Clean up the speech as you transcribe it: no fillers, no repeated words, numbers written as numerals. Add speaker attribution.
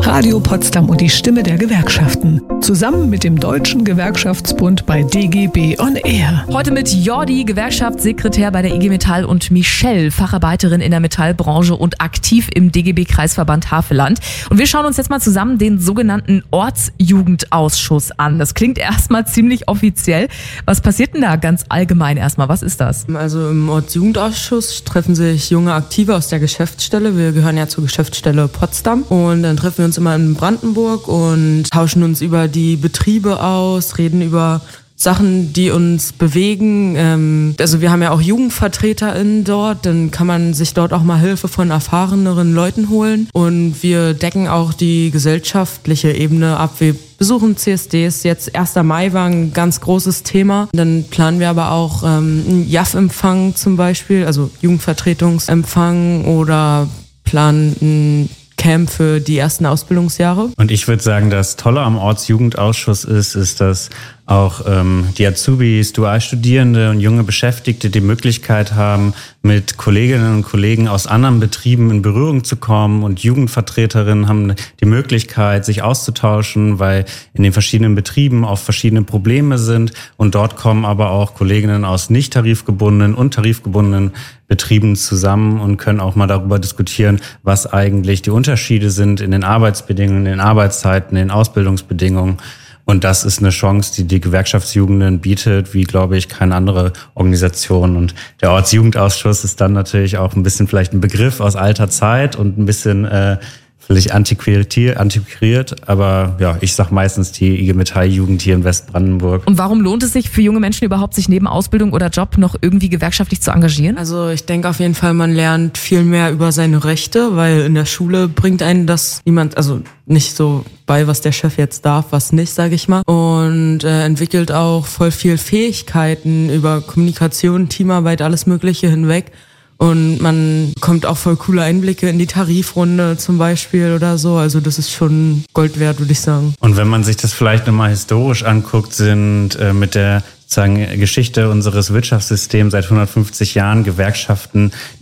Speaker 1: Radio Potsdam und die Stimme der Gewerkschaften. Zusammen mit dem Deutschen Gewerkschaftsbund bei DGB on Air.
Speaker 2: Heute mit Jordi, Gewerkschaftssekretär bei der IG Metall, und Michelle, Facharbeiterin in der Metallbranche und aktiv im DGB-Kreisverband Havelland. Und wir schauen uns jetzt mal zusammen den sogenannten Ortsjugendausschuss an. Das klingt erstmal ziemlich offiziell. Was passiert denn da ganz allgemein erstmal? Was ist das?
Speaker 3: Also im Ortsjugendausschuss treffen sich junge Aktive aus der Geschäftsstelle. Wir gehören ja zur Geschäftsstelle Potsdam. Und dann treffen wir uns immer in Brandenburg und tauschen uns über die Betriebe aus, reden über Sachen, die uns bewegen. Also wir haben ja auch JugendvertreterInnen dort, dann kann man sich dort auch mal Hilfe von erfahreneren Leuten holen. Und wir decken auch die gesellschaftliche Ebene ab. Wir besuchen CSDs. Jetzt 1. Mai war ein ganz großes Thema. Dann planen wir aber auch einen JAF-Empfang zum Beispiel, also Jugendvertretungsempfang, oder planen ein Camp für die ersten Ausbildungsjahre.
Speaker 4: Und ich würde sagen, das Tolle am Ortsjugendausschuss ist, dass auch die Azubis, Dualstudierende und junge Beschäftigte die Möglichkeit haben, mit Kolleginnen und Kollegen aus anderen Betrieben in Berührung zu kommen, und Jugendvertreterinnen haben die Möglichkeit, sich auszutauschen, weil in den verschiedenen Betrieben auch verschiedene Probleme sind, und dort kommen aber auch Kolleginnen aus nicht tarifgebundenen und tarifgebundenen Betrieben zusammen und können auch mal darüber diskutieren, was eigentlich die Unterschiede sind in den Arbeitsbedingungen, in den Arbeitszeiten, in den Ausbildungsbedingungen. Und das ist eine Chance, die die Gewerkschaftsjugenden bietet, wie, glaube ich, keine andere Organisation. Und der Ortsjugendausschuss ist dann natürlich auch ein bisschen vielleicht ein Begriff aus alter Zeit und ein bisschen vielleicht antiquiert, aber ja, ich sag meistens die IG Metall-Jugend hier in Westbrandenburg.
Speaker 2: Und warum lohnt es sich für junge Menschen überhaupt, sich neben Ausbildung oder Job noch irgendwie gewerkschaftlich zu engagieren?
Speaker 3: Also ich denke auf jeden Fall, man lernt viel mehr über seine Rechte, weil in der Schule bringt einen das niemand, also nicht so bei, was der Chef jetzt darf, was nicht, sage ich mal. Und entwickelt auch voll viel Fähigkeiten über Kommunikation, Teamarbeit, alles Mögliche hinweg. Und man bekommt auch voll coole Einblicke in die Tarifrunde zum Beispiel oder so. Also das ist schon Gold wert, würde ich sagen.
Speaker 4: Und wenn man sich das vielleicht nochmal historisch anguckt, sind mit der sozusagen Geschichte unseres Wirtschaftssystems seit 150 Jahren Gewerkschaften